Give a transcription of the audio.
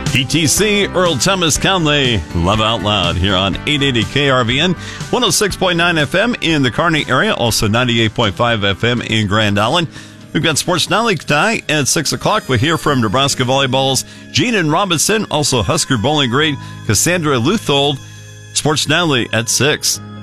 ETC, Earl Thomas Conley, Love Out Loud here on 880 KRVN, 106.9 FM in the Kearney area, also 98.5 FM in Grand Island. We've got Sports Nightly tonight at 6 o'clock. We'll hear from Nebraska Volleyball's Gene Robinson, also Husker bowling great Cassandra Luthold. Sports Nightly at 6.